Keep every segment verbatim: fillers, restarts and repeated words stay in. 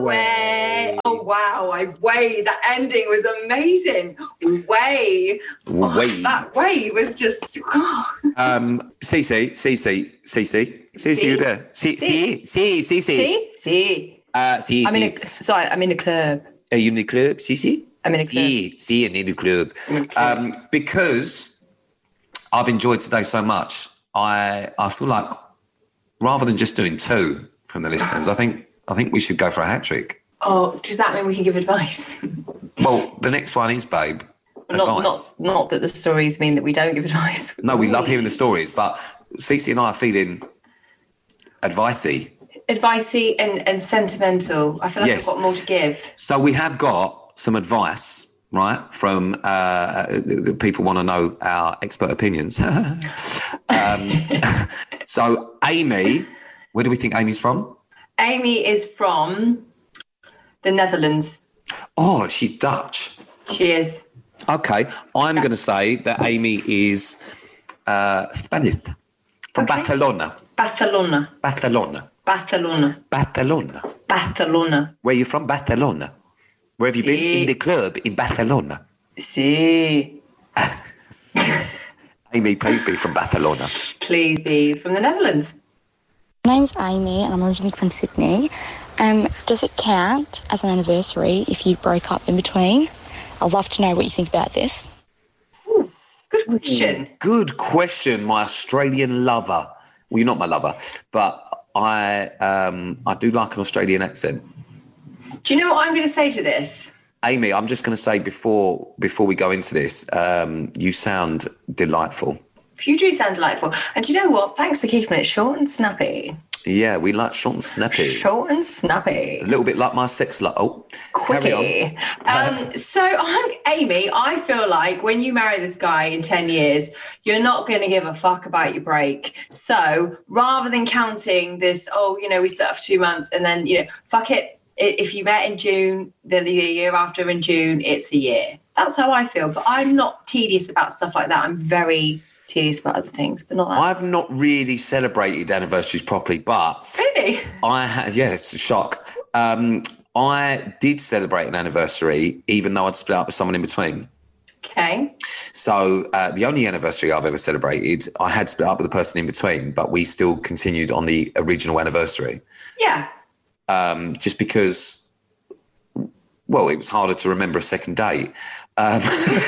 Way. Oh, wow. I way. That ending was amazing. Way. Oh, Way. that way was just... Oh. Um, Cece, Cece, Cece, Cece, you there? C, C, C, Cece. See? See. Uh, C, I'm in a... Sorry, I'm in a club. Are you in the club, Cece? I'm in a club. C, C, in the club. Um, because I've enjoyed today so much, I I feel like rather than just doing two from the listeners, I think I think we should go for a hat trick. Oh, does that mean we can give advice? Well, the next one is, babe, not, advice. Not, not that the stories mean that we don't give advice. No, we love hearing the stories, but Cece and I are feeling advicey. Advicey and, and sentimental. I feel like yes. I've got more to give. So we have got some advice, right, from uh, the people want to know our expert opinions. um, so Amy, where do we think Amy's from? Amy is from the Netherlands. Oh, she's Dutch. She is. Okay, I'm going to say that Amy is uh, Spanish, from okay. Barcelona. Barcelona. Barcelona. Barcelona. Barcelona. Barcelona. Where are you from? Barcelona. Where have you sí. been? In the club in Barcelona. Sí. Amy, please be from Barcelona. Please be from the Netherlands. My name's Amy and I'm originally from Sydney. Um, does it count as an anniversary if you broke up in between? I'd love to know what you think about this. Ooh, good question. Good question, my Australian lover. Well, you're not my lover, but I um, I do like an Australian accent. Do you know what I'm going to say to this? Amy, I'm just going to say before before we go into this, um, you sound delightful. You do sound delightful. And do you know what? Thanks for keeping it short and snappy. Yeah, we like short and snappy. Short and snappy. A little bit like my sex life. Oh, quickie. Um, so I'm Amy. I feel like when you marry this guy in ten years, you're not going to give a fuck about your break. So rather than counting this, oh, you know, we split up for two months and then, you know, fuck it. If you met in June, then the year after in June, it's a year. That's how I feel. But I'm not tedious about stuff like that. I'm very tedious about other things, but not that. I've not really celebrated anniversaries properly, but really, I had. Yeah, it's a shock. Um, I did celebrate an anniversary, even though I'd split up with someone in between. Okay. So uh, the only anniversary I've ever celebrated, I had split up with the person in between, but we still continued on the original anniversary. Yeah. Um, just because, well, it was harder to remember a second date. Um,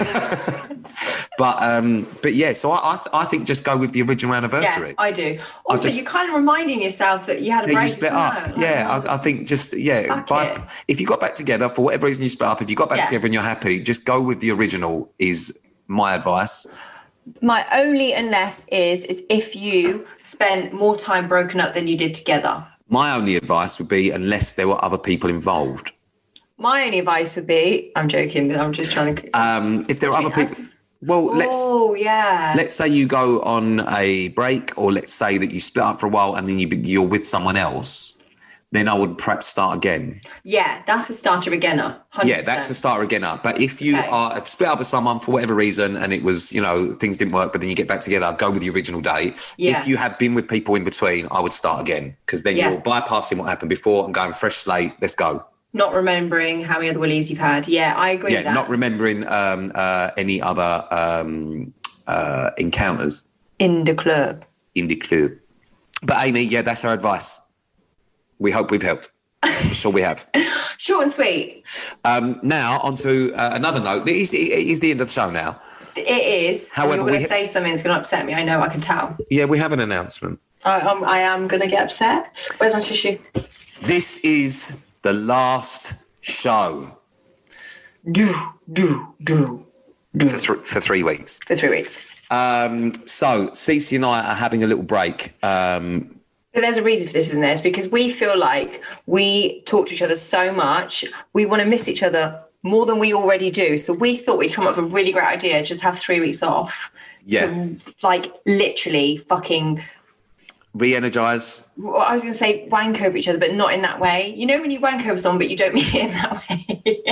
but um, but yeah, so I I, th- I think just go with the original anniversary. Yeah, I do. Also, just, you're kind of reminding yourself that you had a yeah, break. You split up. Like, yeah, oh, I, I think just yeah. By, if you got back together for whatever reason you split up, if you got back yeah. together and you're happy, just go with the original. Is my advice. My only unless is is if you spend more time broken up than you did together. My only advice would be unless there were other people involved. My only advice would be, I'm joking, I'm just trying to... Um, if there are other people... Well, oh, let's... Oh, yeah. Let's say you go on a break, or let's say that you split up for a while and then you, you're with someone else, then I would perhaps start again. Yeah, that's the starter againer. one hundred percent. Yeah, that's the starter againer. But if you okay. are split up with someone for whatever reason and it was, you know, things didn't work, but then you get back together, go with the original date. Yeah. If you have been with people in between, I would start again, because then yeah. you're bypassing what happened before and going fresh slate. Let's go. Not remembering how many other willies you've had. Yeah, I agree yeah, with that. Not remembering um, uh, any other um, uh, encounters. In the club. In the club. But Amy, yeah, that's our advice. We hope we've helped. I'm sure we have. Short and sweet. Um, now, on to uh, another note. It is, it is the end of the show now. It is. However, you're going to ha- say something that's going to upset me. I know, I can tell. Yeah, we have an announcement. I, um, I am going to get upset. Where's my tissue? This is the last show. Do, do, do, do. For, th- for three weeks. For three weeks. Um, so, Cece and I are having a little break. Um, But there's a reason for this, isn't there? It's because we feel like we talk to each other so much, we want to miss each other more than we already do. So we thought we'd come up with a really great idea, just have three weeks off. Yeah. To, like, literally fucking... Re-energise. Well, I was going to say wank over each other, but not in that way. You know when you wank over someone, but you don't mean it in that way?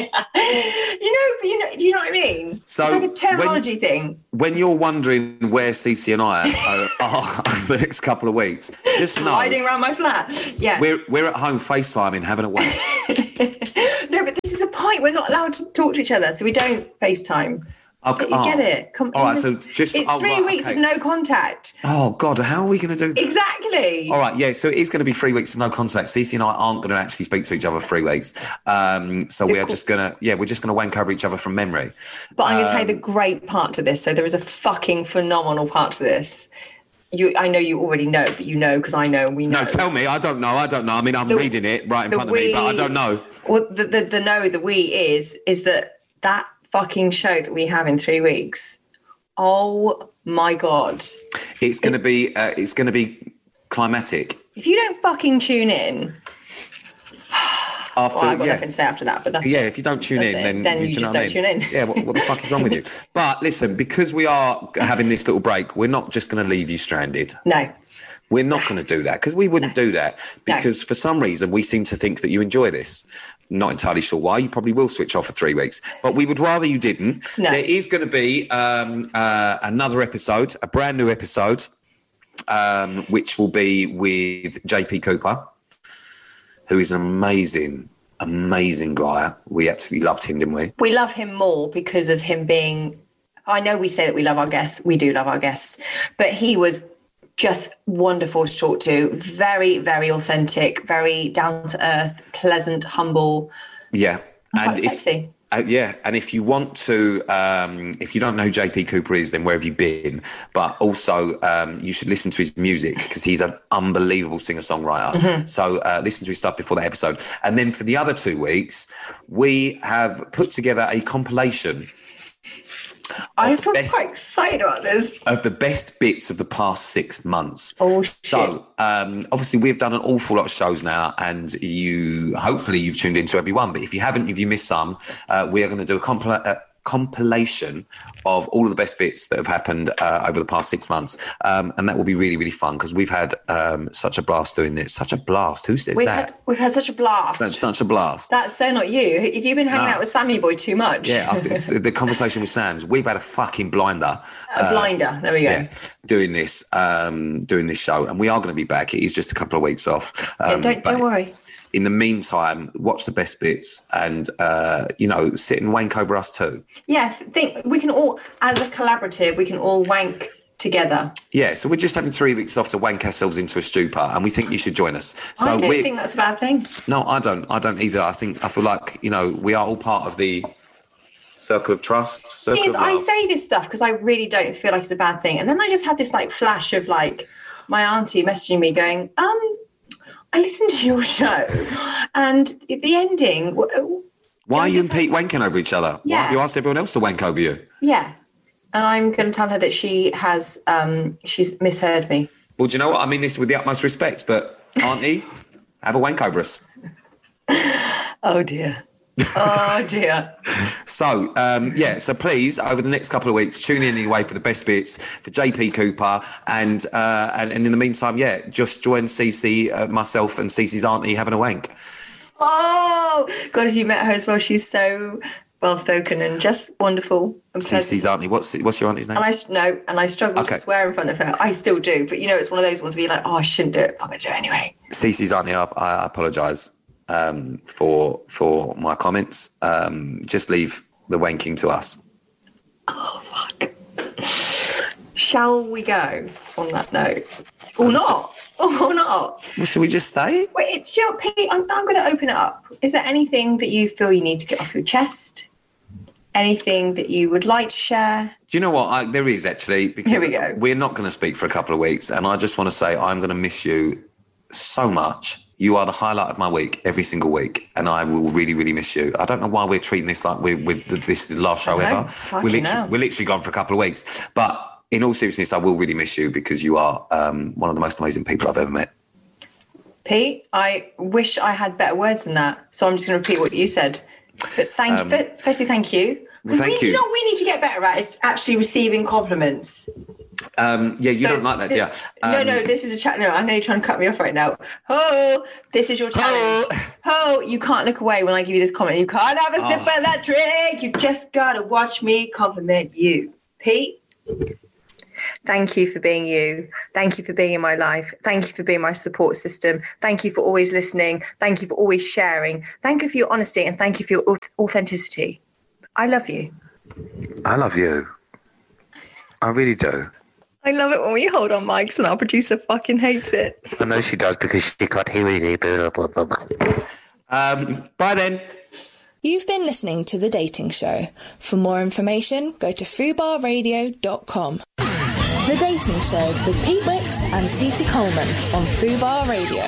You know, you know, do you know what I mean? So it's like a terminology when, thing. When you're wondering where Cece and I are, are over the next couple of weeks, just know... Sliding around my flat. Yeah. We're, we're at home FaceTiming, having a wank. No, but this is the point. We're not allowed to talk to each other, so we don't FaceTime. Okay. You get it? Come, all right, so just it's oh, three right, weeks okay. of no contact. Oh God, how are we going to do that? Exactly. All right, yeah. So it is going to be three weeks of no contact. Cece and I aren't going to actually speak to each other for three weeks. Um, so we are just going to, yeah, we're just going to wank over each other from memory. But I'm going to um, tell you the great part to this. So there is a fucking phenomenal part to this. You, I know you already know, but you know because I know and we know. No, tell me. I don't know. I don't know. I mean, I'm the, reading it right in front we, of me, but I don't know. Well, the, the the no, the we is is that that fucking show that we have in three weeks. Oh my God! It's going to be. Uh, it's going to be climatic. If you don't fucking tune in. After, well, I've got yeah. nothing to say after that, but that's yeah. it. If you don't tune that's in, then then you, you just know don't tune in. Yeah. What, what the fuck is wrong with you? But listen, because we are having this little break, we're not just going to leave you stranded. No. We're not going to do that because we wouldn't no. do that because no. for some reason we seem to think that you enjoy this. Not entirely sure why. You probably will switch off for three weeks, but we would rather you didn't. No. There is going to be um, uh, another episode, a brand new episode, um, which will be with J P Cooper, who is an amazing, amazing guy. We absolutely loved him, didn't we? We love him more because of him being, I know we say that we love our guests. We do love our guests, but he was just wonderful to talk to. Very, very authentic, very down to earth, pleasant, humble. Yeah. And, and quite if, sexy. Uh, yeah. And if you want to, um, if you don't know who J P Cooper is, then where have you been? But also um, you should listen to his music because he's an unbelievable singer-songwriter. Mm-hmm. So uh, listen to his stuff before that episode. And then for the other two weeks, we have put together a compilation. I feel best, quite excited about this. Of the best bits of the past six months. Oh, shit. So, um, obviously, we've done an awful lot of shows now, and you, hopefully, you've tuned into every one. But if you haven't, if you missed some, uh, we are going to do a compil- uh, compilation of all of the best bits that have happened uh, over the past six months. Um, and that will be really, really fun because we've had um, such a blast doing this. Such a blast. Who says we've that? Had, we've had such a blast. That's such a blast. That's so not you. Have you been hanging no. out with Sammy Boy too much? Yeah, the conversation with Sam's. We've had a fucking blinder. A blinder. Uh, there we go. Yeah, doing this, um, doing this show. And we are going to be back. It is just a couple of weeks off. Um, yeah, don't, don't worry. In the meantime, watch the best bits and, uh, you know, sit and wank over us too. Yeah, think we can all, as a collaborative, we can all wank together. Yeah, so we're just having three weeks off to wank ourselves into a stupor and we think you should join us. So I don't think that's a bad thing. No, I don't. I don't either. I think, I feel like, you know, we are all part of the circle of trust. Circle is, of I say this stuff because I really don't feel like it's a bad thing. And then I just had this like flash of like my auntie messaging me going, um, I listened to your show and the ending. Why are you and Pete like, wanking over each other? Yeah. Why have you asked everyone else to wank over you? Yeah. And I'm going to tell her that she has, um, she's misheard me. Well, do you know what? I mean this with the utmost respect, but auntie, have a wank over us. Oh, dear. Oh, dear. So, um, yeah, so please, over the next couple of weeks, tune in anyway for the best bits for J P Cooper. And uh, and, and in the meantime, yeah, just join Cece, uh, myself and Cece's auntie having a wank. Oh, God, if you met her as well, she's so well-spoken and just wonderful. Cece's auntie, what's what's your auntie's name? And I, no, and I struggle okay. to swear in front of her. I still do. But, you know, it's one of those ones where you're like, oh, I shouldn't do it. I'm going to do it anyway. Cece's auntie, I, I apologise. Um, for for my comments, um, just leave the wanking to us. Oh, fuck. Shall we go on that note? Or not? Or not? Well, should we just stay? Wait, do you know, Pete, I'm, I'm going to open it up. Is there anything that you feel you need to get off your chest? Anything that you would like to share? Do you know what? I, there is actually. Because Here we go. We're not going to speak for a couple of weeks. And I just want to say I'm going to miss you so much. You are the highlight of my week every single week, and I will really, really miss you. I don't know why we're treating this like we're, we're, this is the last show ever. We're literally, we're literally gone for a couple of weeks. But in all seriousness, I will really miss you because you are um, one of the most amazing people I've ever met. Pete, I wish I had better words than that, so I'm just going to repeat what you said. But thank um, you. Firstly, thank you. Well, thank we, you. You know what we need to get better at is actually receiving compliments. Um, yeah, you so, don't like that, do you? Um, no, no, this is a chat. No, I know you're trying to cut me off right now. Oh, this is your challenge. Oh, oh you can't look away when I give you this comment. You can't have a sip oh. of that drink. You just got to watch me compliment you. Pete, Thank you for being you. Thank you for being in my life. Thank you for being my support system. Thank you for always listening. Thank you for always sharing. Thank you for your honesty and thank you for your authenticity. I love you. I love you. I really do. I love it when we hold on mics and our producer fucking hates it. I know she does because she can't hear me. Um, bye then. You've been listening to The Dating Show. For more information, go to fubar radio dot com. The Dating Show with Pete Wicks and Cece Coleman on Fubar Radio.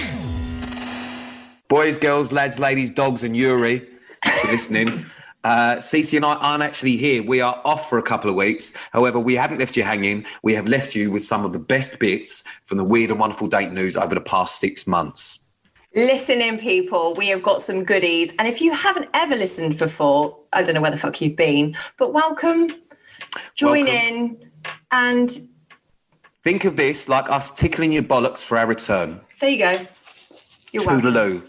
Boys, girls, lads, ladies, dogs and Yuri, listening. Uh, Cece and I aren't actually here. We are off for a couple of weeks. However, we haven't left you hanging. We have left you with some of the best bits from the weird and wonderful date news over the past six months. Listen in, people. We have got some goodies. And if you haven't ever listened before, I don't know where the fuck you've been, but welcome. Join welcome. in and... Think of this like us tickling your bollocks for our return. There you go. You're Toodaloo. welcome.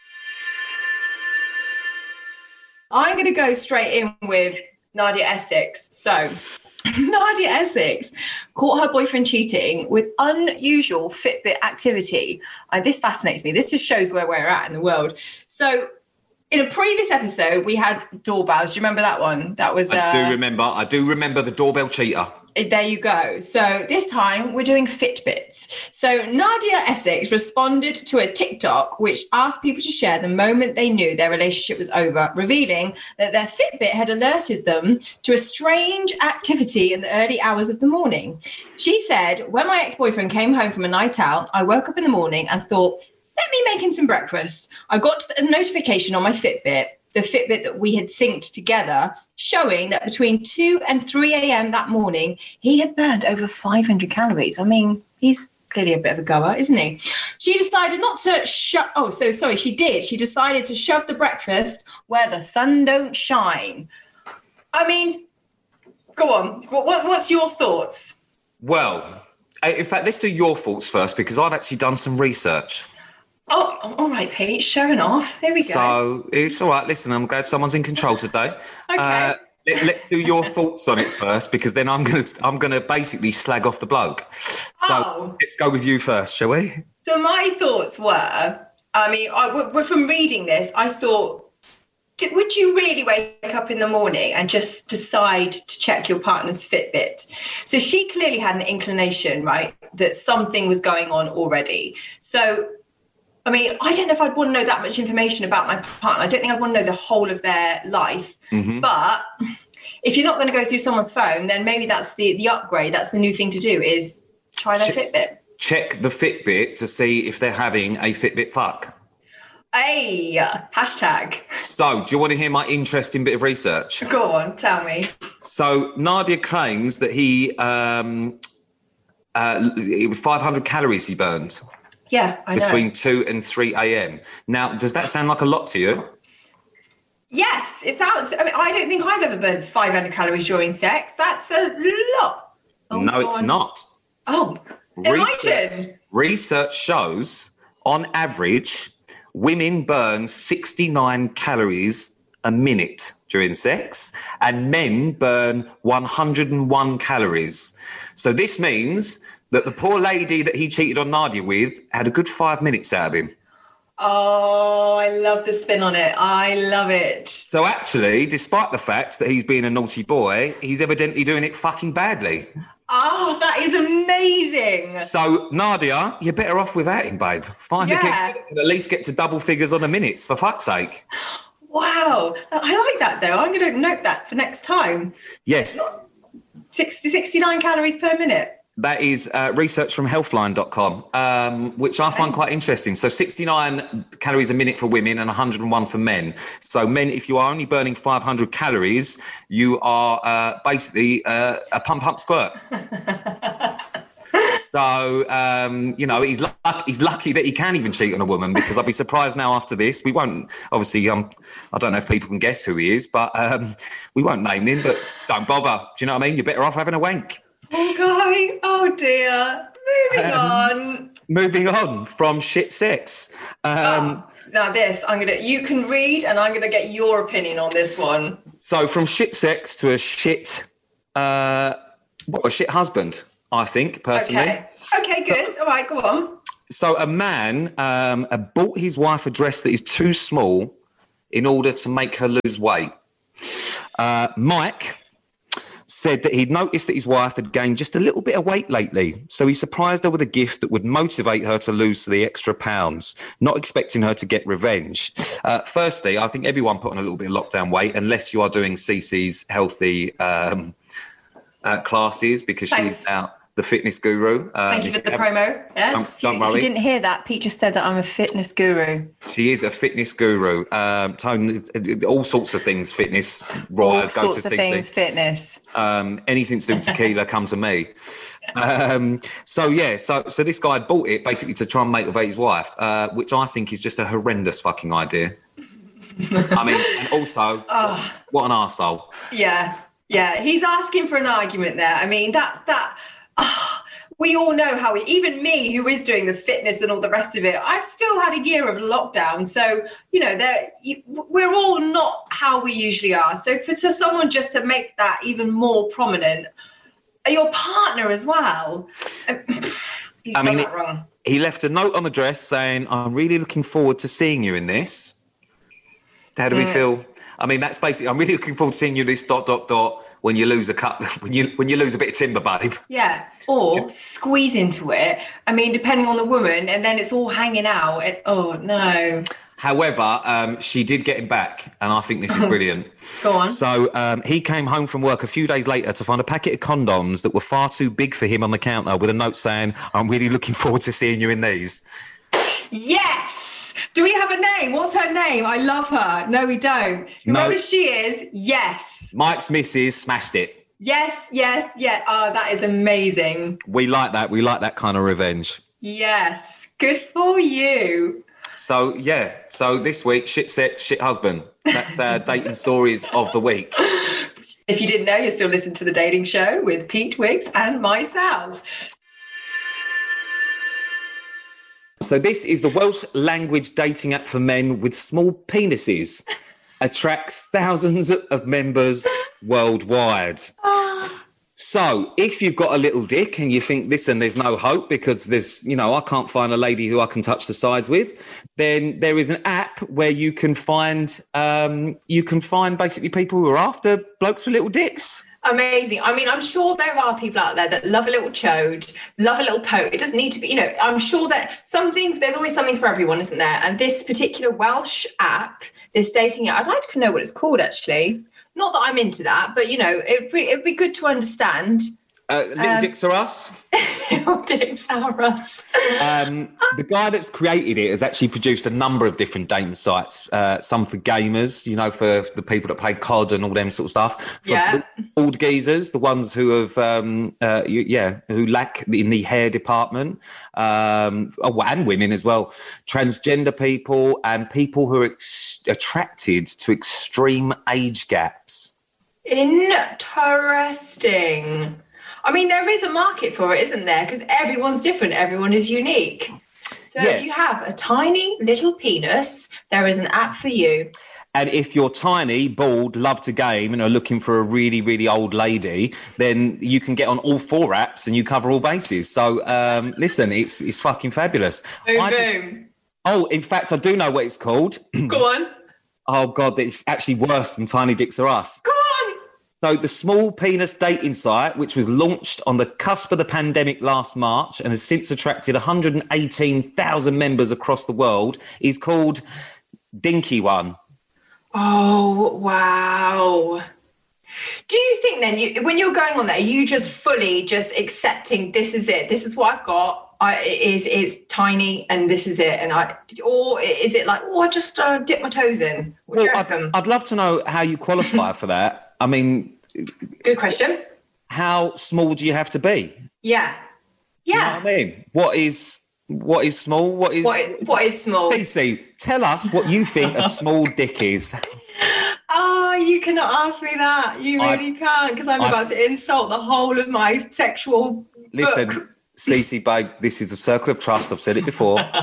I'm going to go straight in with Nadia Essex. So, Nadia Essex caught her boyfriend cheating with unusual Fitbit activity. Uh, this fascinates me. This just shows where we're at in the world. So, in a previous episode, we had doorbells. Do you remember that one? That was. I uh, do remember. I do remember the doorbell cheater. There you go. So this time we're doing Fitbits. So Nadia Essex responded to a TikTok which asked people to share the moment they knew their relationship was over, revealing that their Fitbit had alerted them to a strange activity in the early hours of the morning. She said, when my ex-boyfriend came home from a night out, I woke up in the morning and thought, let me make him some breakfast. I got a notification on my Fitbit, the Fitbit that we had synced together, showing that between two and three a.m. that morning, he had burned over five hundred calories. I mean, he's clearly a bit of a goer, isn't he? She decided not to shove... Oh, so sorry, she did. She decided to shove the breakfast where the sun don't shine. I mean, go on. What, what's your thoughts? Well, in fact, let's do your thoughts first, because I've actually done some research. Oh, all right, Pete, showing off. Here we go. So it's all right. Listen, I'm glad someone's in control today. Okay. Uh, let, let's do your thoughts on it first, because then I'm going to I'm going to basically slag off the bloke. So oh. let's go with you first, shall we? So my thoughts were, I mean, I, from reading this, I thought, would you really wake up in the morning and just decide to check your partner's Fitbit? So she clearly had an inclination, right, that something was going on already. So I mean, I don't know if I'd want to know that much information about my partner. I don't think I'd want to know the whole of their life. Mm-hmm. But if you're not going to go through someone's phone, then maybe that's the, the upgrade. That's the new thing to do, is try their check, Fitbit. Check the Fitbit to see if they're having a Fitbit fuck. Hey, hashtag. So, do you want to hear my interesting bit of research? Go on, tell me. So, Nadia claims that he, um, uh, it was five hundred calories he burned. Yeah, I know. Between two and three a.m. Now, does that sound like a lot to you? Yes, it sounds. I mean, I don't think I've ever burned five hundred calories during sex. That's a lot. Oh, no, it's not. Oh, research, research shows, on average, women burn sixty-nine calories a minute during sex, and men burn one hundred one calories. So this means that the poor lady that he cheated on Nadia with had a good five minutes out of him. Oh, I love the spin on it. I love it. So actually, despite the fact that he's being a naughty boy, he's evidently doing it fucking badly. Oh, that is amazing. So, Nadia, you're better off without him, babe. Find yeah. a kid, at least get to double figures on the minutes, for fuck's sake. Wow. I like that, though. I'm going to note that for next time. Yes. sixty, sixty-nine calories per minute. That is uh, research from healthline dot com, um, which I find quite interesting. So sixty-nine calories a minute for women and one hundred one for men. So men, if you are only burning five hundred calories, you are uh, basically uh, a pump, pump, squirt. So, um, you know, he's, luck- he's lucky that he can even cheat on a woman, because I'll be surprised now after this. We won't, obviously, um, I don't know if people can guess who he is, but um, we won't name him, but don't bother. Do you know what I mean? You're better off having a wank. Oh, God. Oh, dear. Moving um, on. Moving on from shit sex. Um, oh, now this, I'm going to, you can read and I'm going to get your opinion on this one. So from shit sex to a shit uh, What, a shit husband, I think, personally. Okay, okay good. All right, go on. So a man um, bought his wife a dress that is too small in order to make her lose weight. Uh, Mike said that he'd noticed that his wife had gained just a little bit of weight lately. So he surprised her with a gift that would motivate her to lose the extra pounds, not expecting her to get revenge. Uh, firstly, I think everyone put on a little bit of lockdown weight, unless you are doing Cece's healthy um, uh, classes, because Thanks. she's out. The fitness guru. Um, Thank you for the promo. Yeah. Don't, don't if worry. you didn't hear that, Pete just said that I'm a fitness guru. She is a fitness guru. Um, Tone, all sorts of things, fitness. All Rise, sorts go to of C C. Things, fitness. Um, anything to do with tequila, come to me. Um, so, yeah, so so this guy bought it basically to try and motivate his wife, uh, which I think is just a horrendous fucking idea. I mean, and also, oh. what an arsehole. Yeah, yeah. He's asking for an argument there. I mean, that... that Oh, we all know how, we, even me, who is doing the fitness and all the rest of it, I've still had a year of lockdown. So, you know, we're all not how we usually are. So for so someone just to make that even more prominent, your partner as well, he's I done mean, that wrong. He left a note on the dress saying, I'm really looking forward to seeing you in this. How do we yes. feel? I mean, that's basically, I'm really looking forward to seeing you this dot, dot, dot, when you lose a cut, when you when you lose a bit of timber, babe. Yeah, or squeeze into it. I mean, depending on the woman, and then it's all hanging out. And, oh, no. However, um, she did get him back, and I think this is brilliant. Go on. So um, he came home from work a few days later to find a packet of condoms that were far too big for him on the counter, with a note saying, I'm really looking forward to seeing you in these. Yes! Do we have a name? What's her name? I love her. No, we don't. Whoever no. she is, yes. Mike's missus smashed it. Yes, yes, yeah. Oh, that is amazing. We like that. We like that kind of revenge. Yes. Good for you. So, yeah. So this week, shit set, shit husband. That's our dating stories of the week. If you didn't know, you're still listening to The Dating Show with Pete Wicks and myself. So this is the Welsh language dating app for men with small penises. Attracts thousands of members worldwide. So if you've got a little dick and you think, listen, there's no hope because there's, you know, I can't find a lady who I can touch the sides with, then there is an app where you can find, um, you can find basically people who are after blokes with little dicks. Amazing. I mean, I'm sure there are people out there that love a little chode, love a little poke. It doesn't need to be, you know, I'm sure that something, there's always something for everyone, isn't there? And this particular Welsh app, this dating app, I'd like to know what it's called, actually. Not that I'm into that, but, you know, it'd be, it'd be good to understand. Uh, little um, Dicks Are Us. Little Dicks Are Us. Um, the guy that's created it has actually produced a number of different dating sites. Uh, some for gamers, you know, for the people that play C O D and all them sort of stuff. For yeah. Old geezers, the ones who have, um, uh, you, yeah, who lack in the hair department, um, oh, and women as well. Transgender people and people who are ex- attracted to extreme age gaps. Interesting. I mean, there is a market for it, isn't there? Because everyone's different. Everyone is unique. So yeah. If you have a tiny little penis, there is an app for you. And if you're tiny, bald, love to game and are looking for a really, really old lady, then you can get on all four apps and you cover all bases. So um, listen, it's it's fucking fabulous. Boom, I boom. Just, oh, in fact, I do know what it's called. Go on. Oh, God, it's actually worse than Tiny Dicks Are Us. Go on. So the small penis dating site, which was launched on the cusp of the pandemic last March and has since attracted one hundred eighteen thousand members across the world, is called Dinky One. Oh, wow. Do you think then, you, when you're going on there, you just fully just accepting this is it, this is what I've got, I, it is is tiny and this is it, and I, or is it like, oh, I just uh, dip my toes in? What well, do you reckon? I'd, I'd love to know how you qualify for that. I mean... Good question. How small do you have to be? Yeah. Yeah. You know what I mean? What is... What is small? What is... What, what is small? Stacey, tell us what you think a small dick is. Oh, you cannot ask me that. You really I, can't, because I'm I, about to insult the whole of my sexual Listen, book. Cece, babe, this is the circle of trust. I've said it before.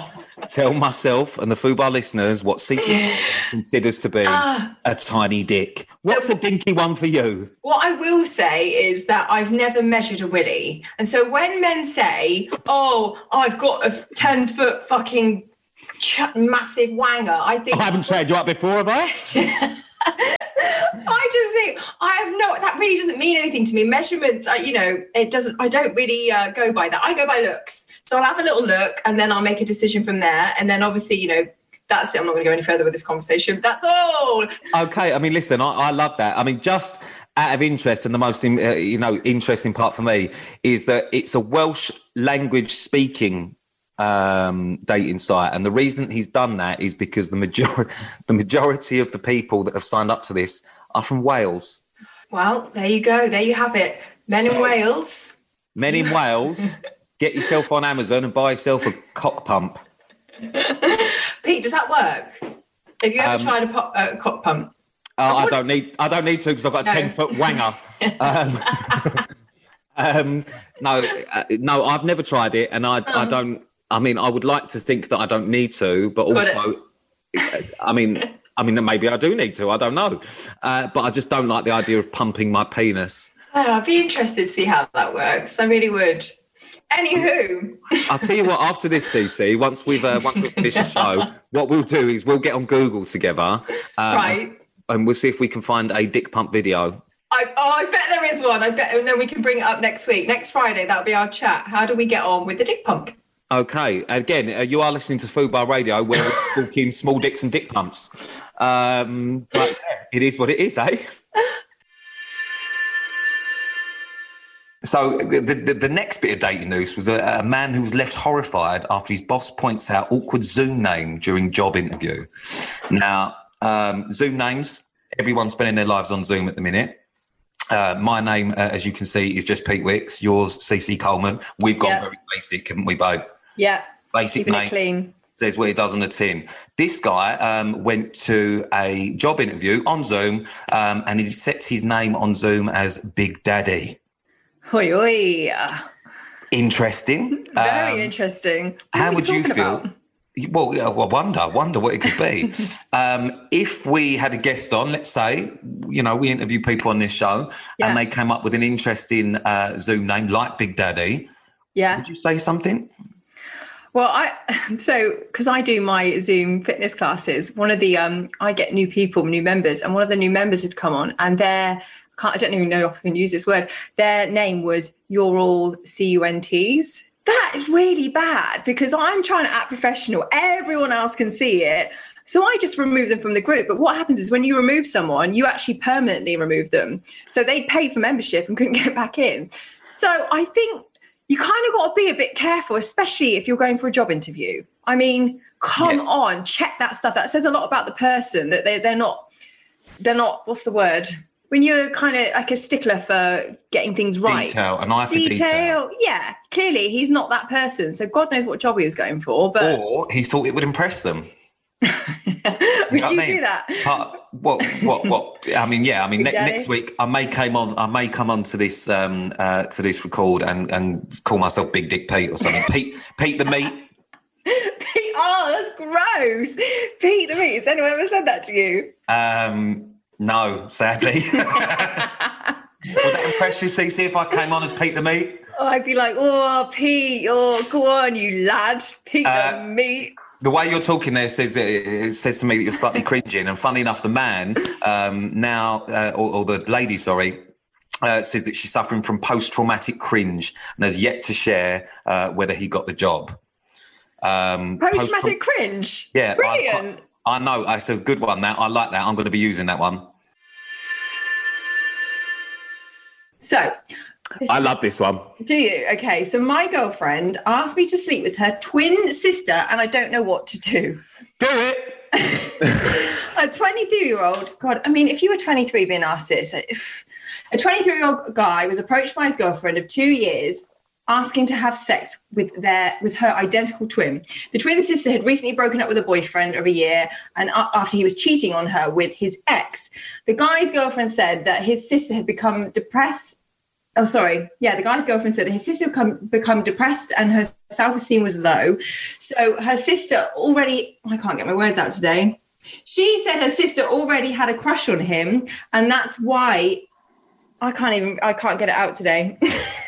tell myself and the Fubar listeners what Cece considers to be uh, a tiny dick. What's so, a dinky one for you? What I will say is that I've never measured a willy. And so when men say, oh, I've got a ten-foot fucking ch- massive wanger, I think... I haven't said you up before, have I? I just think I have no, that really doesn't mean anything to me. Measurements, uh, you know, it doesn't, I don't really uh, go by that. I go by looks. So I'll have a little look and then I'll make a decision from there. And then obviously, you know, that's it. I'm not going to go any further with this conversation. That's all. Okay. I mean, listen, I, I love that. I mean, just out of interest, and the most, uh, you know, interesting part for me is that it's a Welsh language speaking um dating site, and the reason he's done that is because the majority the majority of the people that have signed up to this are from Wales. Well, there you go, there you have it. Men so, in Wales. Men in Wales, get yourself on Amazon and buy yourself a cock pump. Pete, does that work? Have you ever um, tried a pop, uh, cock pump? Uh, I don't need I don't need to because I've got a no. ten foot wanger. um, um no uh, no I've never tried it, and I um, I don't I mean, I would like to think that I don't need to, but also, I mean, I mean, maybe I do need to. I don't know, uh, but I just don't like the idea of pumping my penis. Oh, I'd be interested to see how that works. I really would. Anywho, I'll tell you what. After this, C C, once we've uh, once we've finished the show, what we'll do is we'll get on Google together, um, right, and we'll see if we can find a dick pump video. I, oh, I bet there is one. I bet, and then we can bring it up next week, next Friday. That'll be our chat. How do we get on with the dick pump? Okay, again, uh, you are listening to Fubar Radio, where we're talking small dicks and dick pumps. Um, but yeah, it is what it is, eh? So the, the, the next bit of dating news was a, a man who was left horrified after his boss points out awkward Zoom name during job interview. Now, um, Zoom names, everyone's spending their lives on Zoom at the minute. Uh, my name, uh, as you can see, is just Pete Wicks. Yours, C C Coleman. We've gone yep. very basic, haven't we, babe? Yeah. Basic Keeping name. It clean. Says what it does on the tin. This guy um, went to a job interview on Zoom, um, and he sets his name on Zoom as Big Daddy. Oi, oi. Interesting. Very um, interesting. What how would you feel? About? Well, yeah, well, wonder, wonder what it could be. um, if we had a guest on, let's say, you know, we interview people on this show, yeah. and they came up with an interesting uh, Zoom name like Big Daddy. Yeah. Would you say something? Well, I so because I do my Zoom fitness classes, one of the um, I get new people, new members, and one of the new members had come on, and their can't, I don't even know if I can use this word. Their name was You're All C U N Ts. That is really bad because I'm trying to act professional. Everyone else can see it. So I just remove them from the group. But what happens is when you remove someone, you actually permanently remove them. So they paid for membership and couldn't get back in. So I think you kind of got to be a bit careful, especially if you're going for a job interview. I mean, come yeah. on, check that stuff. That says a lot about the person, that they, they're not, they're not, what's the word? When you're kind of like a stickler for getting things right. Detail, an eye for detail. Detail, yeah. Clearly, he's not that person. So God knows what job he was going for. But Or he thought it would impress them. Would you, know you I mean? do that? Uh, what, what, what? I mean, yeah. I mean, ne- next week I may came on. I may come on to this um, uh, to this record and, and call myself Big Dick Pete or something. Pete, Pete the Meat. Pete, oh, that's gross. Pete the Meat. Has anyone ever said that to you? Um, no, sadly. Would that impress you, Cece, if I came on as Pete the Meat? Oh, I'd be like, oh, Pete, oh, go on, you lad, Pete uh, the Meat. The way you're talking there says it says to me that you're slightly cringing. And funny enough, the man um, now, uh, or, or the lady, sorry, uh, says that she's suffering from post-traumatic cringe and has yet to share uh, whether he got the job. Um, post-traumatic post- cringe? Yeah. Brilliant. I, I know. It's a good one, that. I like that. I'm going to be using that one. So... I love this one. Do you? Okay, so my girlfriend asked me to sleep with her twin sister, and I don't know what to do. Do it! A twenty-three-year-old, God, I mean, if you were twenty-three being asked this, if a twenty-three-year-old guy was approached by his girlfriend of two years asking to have sex with their with her identical twin. The twin sister had recently broken up with a boyfriend of a year, and after he was cheating on her with his ex. The guy's girlfriend said that his sister had become depressed oh, sorry. Yeah, the guy's girlfriend said that his sister become, become depressed and her self-esteem was low. So her sister already, I can't get my words out today. She said her sister already had a crush on him, and that's why I can't even, I can't get it out today.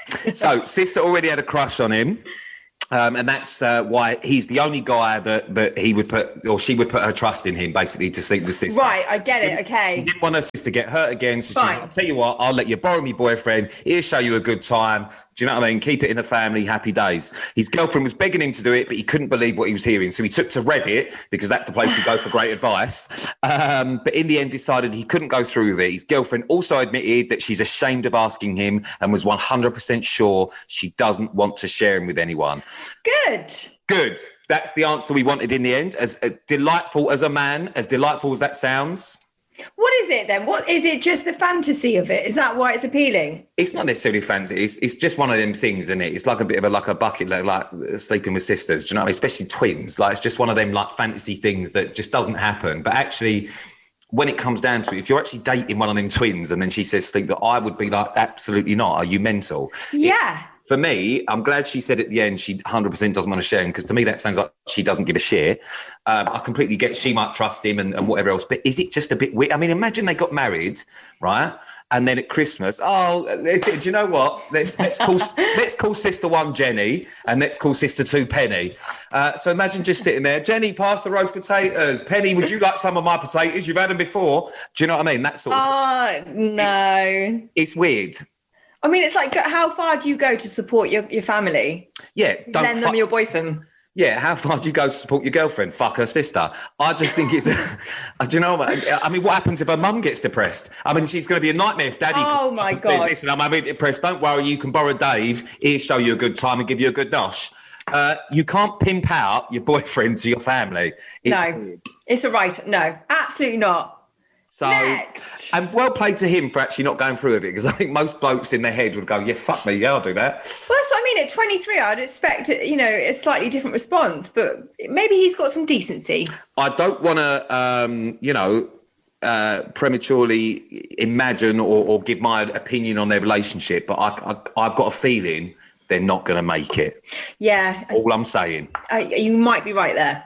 So sister already had a crush on him. Um, and that's uh, why he's the only guy that, that he would put, or she would put her trust in him, basically, to sleep with sister. Right, I get it, okay. He didn't want her sister to get hurt again, so she, I'll tell you what, I'll let you borrow me boyfriend, he'll show you a good time, do you know what I mean? Keep it in the family, happy days. His girlfriend was begging him to do it, but he couldn't believe what he was hearing, so he took to Reddit, because that's the place to go for great advice, um, but in the end decided he couldn't go through with it. His girlfriend also admitted that she's ashamed of asking him and was one hundred percent sure she doesn't want to share him with anyone. Good. Good. That's the answer we wanted in the end. As, as delightful as a man, as delightful as that sounds. What is it then? What is it? Just the fantasy of it? Is that why it's appealing? It's not necessarily fancy. It's it's just one of them things, isn't it? It's like a bit of a like a bucket, like, like sleeping with sisters. Do you know what I mean? Especially twins. Like it's just one of them like fantasy things that just doesn't happen. But actually, when it comes down to it, if you're actually dating one of them twins and then she says sleep, that I would be like, absolutely not. Are you mental? Yeah. It, For me, I'm glad she said at the end she one hundred percent doesn't want to share him, because to me that sounds like she doesn't give a shit. Um, I completely get she might trust him and, and whatever else, but is it just a bit weird? I mean, imagine they got married, right? And then at Christmas, oh, do you know what? Let's let's call let's call sister one Jenny and let's call sister two Penny. Uh, so imagine just sitting there, Jenny, pass the roast potatoes. Penny, would you like some of my potatoes? You've had them before. Do you know what I mean? That sort of Oh, thing. no. It, it's weird. I mean, it's like, how far do you go to support your, your family? Yeah. Don't Lend them fu- your boyfriend. Yeah, how far do you go to support your girlfriend? Fuck her sister. I just think it's... do you know what? I mean, what happens if her mum gets depressed? I mean, she's going to be a nightmare if daddy... Oh, my God. Says, listen, I'm a bit depressed. Don't worry, you can borrow Dave. He'll show you a good time and give you a good nosh. Uh, you can't pimp out your boyfriend to your family. It's no, weird. It's a right. No, absolutely not. So, Next. And well played to him for actually not going through with it, because I think most blokes in their head would go, yeah, fuck me, yeah, I'll do that. Well, that's what I mean. At twenty-three, I'd expect, you know, a slightly different response, but maybe he's got some decency. I don't want to, um, you know, uh, prematurely imagine or, or give my opinion on their relationship, but I, I, I've got a feeling they're not going to make it. Yeah. All I'm saying. I, you might be right there.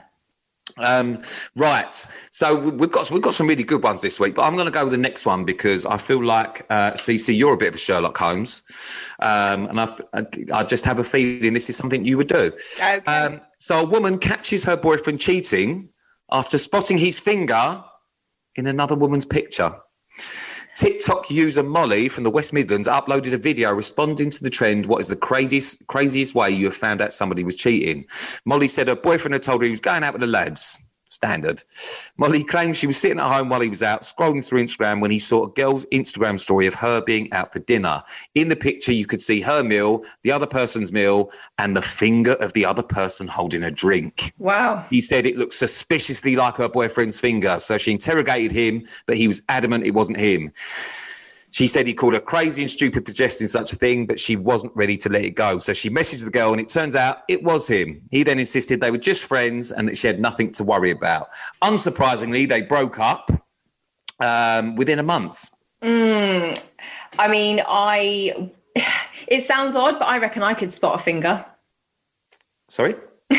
Um, right. So we've got we've got some really good ones this week, but I'm going to go with the next one because I feel like, uh, Cece, you're a bit of a Sherlock Holmes. Um, and I, I just have a feeling this is something you would do. Okay. Um, so a woman catches her boyfriend cheating after spotting his finger in another woman's picture. TikTok user Molly from the West Midlands uploaded a video responding to the trend, what is the craziest, craziest way you have found out somebody was cheating. Molly said her boyfriend had told her he was going out with the lads. Standard. Molly claimed she was sitting at home while he was out, scrolling through Instagram when he saw a girl's Instagram story of her being out for dinner. In the picture, you could see her meal, the other person's meal, and the finger of the other person holding a drink. Wow. He said it looked suspiciously like her boyfriend's finger, so she interrogated him, but he was adamant it wasn't him. She said he called her crazy and stupid for suggesting such a thing, but she wasn't ready to let it go. So she messaged the girl, and it turns out it was him. He then insisted they were just friends and that she had nothing to worry about. Unsurprisingly, they broke up um, within a month. Mm, I mean, I... It sounds odd, but I reckon I could spot a finger. Sorry?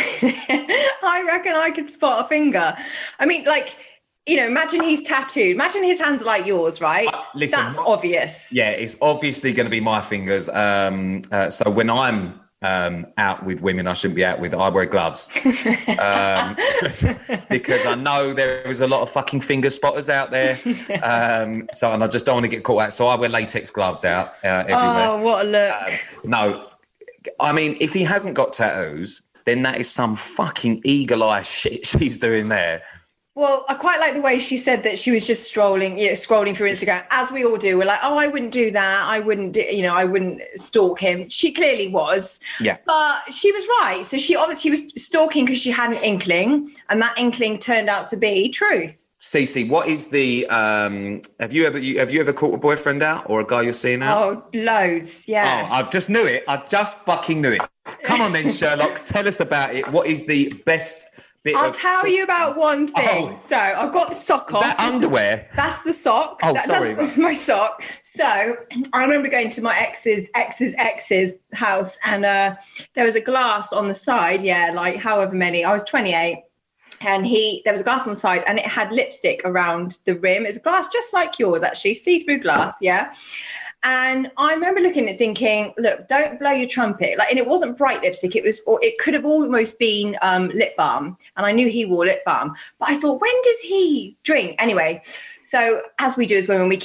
I reckon I could spot a finger. I mean, like... You know, imagine he's tattooed. Imagine his hands are like yours, right? Uh, listen, that's obvious. Yeah, it's obviously going to be my fingers. Um, uh, so when I'm um, out with women I shouldn't be out with, I wear gloves. um, because I know there is a lot of fucking finger spotters out there. Um, so, and I just don't want to get caught out. So I wear latex gloves out uh, everywhere. Oh, what a look. Um, no, I mean, if he hasn't got tattoos, then that is some fucking eagle-eye shit she's doing there. Well, I quite like the way she said that she was just strolling, you know, scrolling through Instagram, as we all do. We're like, oh, I wouldn't do that. I wouldn't, do, you know, I wouldn't stalk him. She clearly was. Yeah. But she was right. So she obviously was stalking because she had an inkling, and that inkling turned out to be truth. Cece, what is the, um, have you ever, you, have you ever caught a boyfriend out or a guy you're seeing out? Oh, loads. Yeah. Oh, I just knew it. I just fucking knew it. Come on then, Sherlock. Tell us about it. What is the best I'll of, tell you about one thing. Oh, so I've got the sock on. Is that underwear? That's the sock. Oh, that, sorry. That's, that's my sock. So I remember going to my ex's, ex's, ex's house, and uh, there was a glass on the side. Yeah, like however many. I was twenty-eight. And he, there was a glass on the side, and it had lipstick around the rim. It's a glass just like yours, actually, see-through glass, yeah. And I remember looking at it thinking, look, don't blow your trumpet. Like, and it wasn't bright lipstick. It was, or it could have almost been um, lip balm. And I knew he wore lip balm. But I thought, when does he drink? Anyway, so as we do as women, we